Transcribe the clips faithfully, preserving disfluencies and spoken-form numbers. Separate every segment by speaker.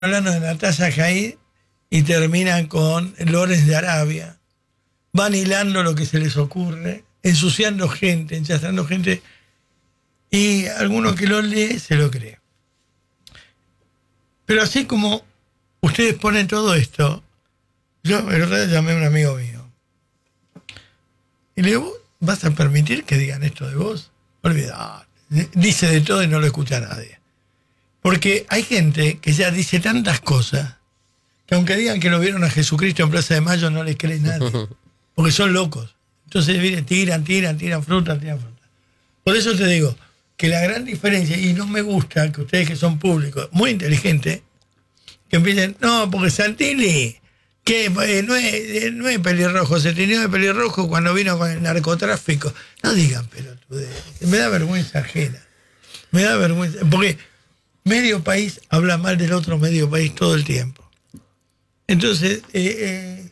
Speaker 1: hablando de Natalia Jaid y terminan con Lores de Arabia. Van hilando lo que se les ocurre, ensuciando gente, enchastrando gente, y alguno que lo lee se lo cree. Pero así como ustedes ponen todo esto, yo el otro día llamé a un amigo mío y le digo, ¿vas a permitir que digan esto de vos? Olvidate. Dice de todo y no lo escucha nadie. Porque hay gente que ya dice tantas cosas que aunque digan que lo vieron a Jesucristo en Plaza de Mayo no les cree nadie, porque son locos. Entonces vienen, tiran, tiran, tiran fruta, tiran fruta. Por eso te digo que la gran diferencia, y no me gusta que ustedes que son públicos, muy inteligentes, que empiecen, no, porque Santilli, que eh, no, es, no es pelirrojo, se tiñó de pelirrojo cuando vino con el narcotráfico. No digan pelotudez, me da vergüenza ajena. Me da vergüenza, porque medio país habla mal del otro medio país todo el tiempo. Entonces, eh, eh,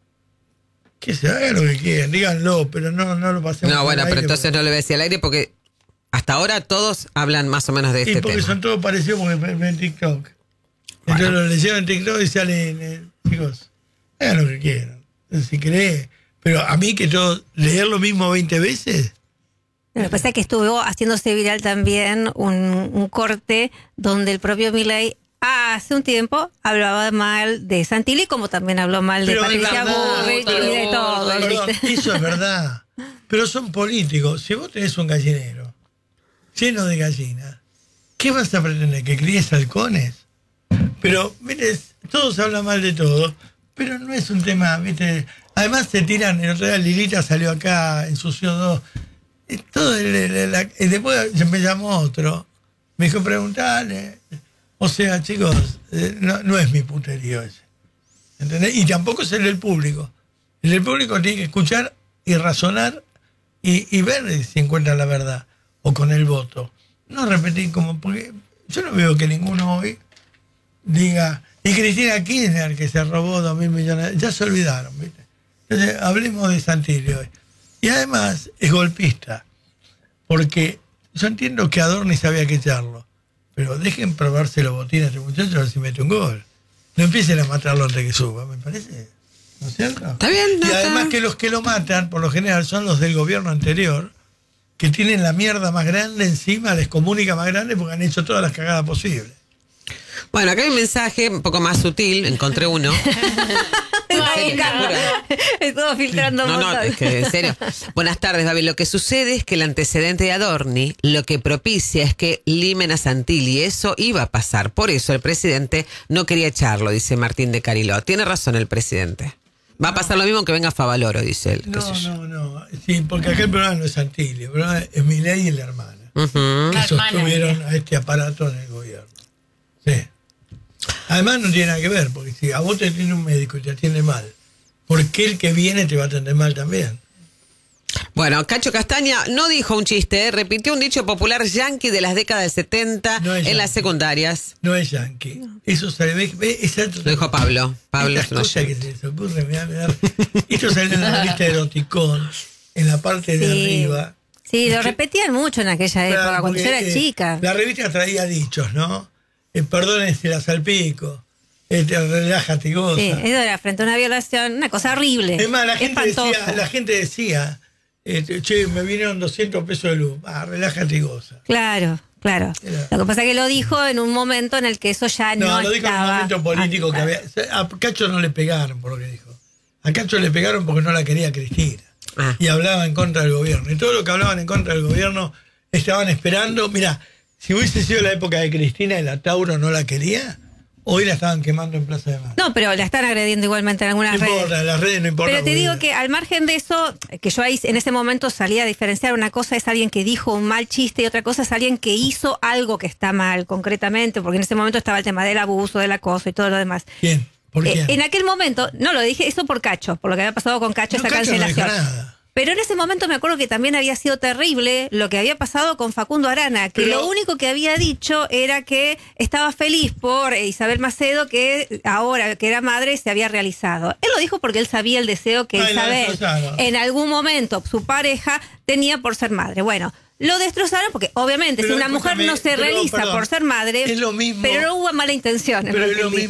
Speaker 1: que se haga lo que quieran, díganlo, pero no, no lo pasemos.
Speaker 2: No, bueno, pero
Speaker 1: aire,
Speaker 2: entonces
Speaker 1: porque...
Speaker 2: no le voy a decir al aire porque hasta ahora todos hablan más o menos de este
Speaker 1: sí, porque
Speaker 2: tema.
Speaker 1: son todos parecidos porque ven en TikTok. Entonces bueno, lo leyeron en TikTok y salen, eh, chicos, hagan lo que quieran. Si querés, pero a mí que todo, leer lo mismo veinte veces.
Speaker 3: Lo que pasa es que estuvo haciéndose viral también un, un corte donde el propio Milei hace un tiempo hablaba mal de Santilli, como también habló mal de
Speaker 1: pero
Speaker 3: Patricia Bullrich y de todo.
Speaker 1: Perdón, eso es verdad. Pero son políticos. Si vos tenés un gallinero lleno de gallinas, ¿qué vas a pretender? ¿Que críes halcones? Pero, mire, todos hablan mal de todo, pero no es un tema, ¿viste? Además se tiran, el otro día Lilita salió acá, ensució dos. Todo el, el, el, el, y después me llamó otro, me dijo, preguntale. O sea, chicos, eh, no, no es mi puterío ese. ¿Entendés? Y tampoco es el del público. El del público tiene que escuchar y razonar y, y ver si encuentra la verdad. O con el voto. No repetir como, porque yo no veo que ninguno hoy diga, y Cristina Kirchner que se robó dos mil millones, ya se olvidaron, ¿viste? Entonces, hablemos de Santilli hoy. Y además es golpista, porque yo entiendo que Adorni sabía que echarlo, pero dejen probarse los botines a este muchacho a ver si mete un gol. No empiecen a matarlo antes que suba, me parece. ¿No es cierto?
Speaker 2: Está bien, no,
Speaker 1: y además
Speaker 2: está...
Speaker 1: que los que lo matan, por lo general, son los del gobierno anterior, que tienen la mierda más grande encima, les comunica más grande porque han hecho todas las cagadas posibles.
Speaker 2: Bueno, acá hay un mensaje un poco más sutil, encontré uno.
Speaker 3: Ay, estuvo filtrando.
Speaker 2: No, no, es que en serio. Buenas tardes, Babi. Lo que sucede es que el antecedente de Adorni lo que propicia es que limen a Santilli. Eso iba a pasar. Por eso el presidente no quería echarlo, dice Martín de Cariló. Tiene razón el presidente. Va a pasar lo mismo que venga Favaloro, dice él.
Speaker 1: No, no, no. Sí, porque acá el problema no es Santilli, el problema es Milei y la hermana.
Speaker 2: Uh-huh.
Speaker 1: Que sostuvieron a este aparato en el gobierno. Sí. Además no tiene nada que ver, porque si a vos te atiende un médico y te atiende mal, ¿por qué el que viene te va a atender mal también?
Speaker 2: Bueno, Cacho Castaña no dijo un chiste, ¿eh? Repitió un dicho popular yanqui de las décadas del setenta no en yankee. Las secundarias.
Speaker 1: No es yanqui. No. Eso se ve, ve esa,
Speaker 2: lo dijo Pablo. Pablo
Speaker 1: Estas cosas que se les ocurre, me da, me da. Esto salió en la revista Eroticón, en la parte de sí. arriba.
Speaker 3: Sí, lo repetían mucho en aquella época, claro, cuando yo era
Speaker 1: eh,
Speaker 3: chica.
Speaker 1: La revista traía dichos, ¿no? Eh, perdón si la salpico. Eh, te relájate y goza.
Speaker 3: Sí, eso era frente a una violación, una cosa horrible.
Speaker 1: Es más, la gente decía, la gente decía eh, che, me vinieron doscientos pesos de luz. Ah, relájate y goza.
Speaker 3: Claro, claro. Era. Lo que pasa es que lo dijo en un momento en el que eso ya no,
Speaker 1: no lo dijo
Speaker 3: estaba
Speaker 1: en un momento político que había. A Cacho no le pegaron por lo que dijo. A Cacho le pegaron porque no la quería Cristina. Ah. Y hablaba en contra del gobierno. Y todo lo que hablaban en contra del gobierno estaban esperando. Mirá, si hubiese sido la época de Cristina y la Tauro no la quería, hoy la estaban quemando en Plaza de Mayo.
Speaker 3: No, pero la están agrediendo igualmente en algunas
Speaker 1: no
Speaker 3: redes.
Speaker 1: No importa, las redes no importa.
Speaker 3: Pero te digo que al margen de eso, que yo ahí en ese momento salía a diferenciar, una cosa es alguien que dijo un mal chiste y otra cosa es alguien que hizo algo que está mal, concretamente, porque en ese momento estaba el tema del abuso, del acoso y todo lo demás.
Speaker 1: ¿Quién? ¿Por qué?
Speaker 3: Eh, en aquel momento, no lo dije, eso por Cacho, por lo que había pasado con Cacho,
Speaker 1: no,
Speaker 3: esa
Speaker 1: Cacho
Speaker 3: cancelación.
Speaker 1: No dijo nada.
Speaker 3: Pero en ese momento me acuerdo que también había sido terrible lo que había pasado con Facundo Arana, que Pero... lo único que había dicho era que estaba feliz por Isabel Macedo, que ahora que era madre se había realizado. Él lo dijo porque él sabía el deseo que Ay, Isabel, no, en algún momento, su pareja, tenía por ser madre. Bueno, Lo destrozaron porque obviamente
Speaker 1: Pero
Speaker 3: si una mujer no se
Speaker 1: escúchame, pero,
Speaker 3: realiza
Speaker 1: perdón,
Speaker 3: por ser madre,
Speaker 1: es lo mismo.
Speaker 3: pero no hubo mala intención. en
Speaker 1: Pero
Speaker 3: lo
Speaker 1: es
Speaker 3: que
Speaker 1: lo
Speaker 3: él dijo.